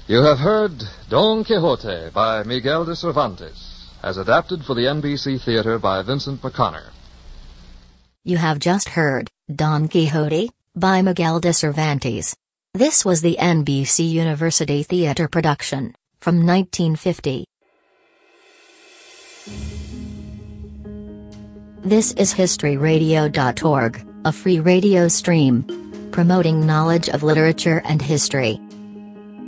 You have heard Don Quixote by Miguel de Cervantes, as adapted for the NBC Theater by Vincent McConnor. You have just heard Don Quixote by Miguel de Cervantes. This was the NBC University Theater production from 1950. This is historyradio.org, a free radio stream promoting knowledge of literature and history.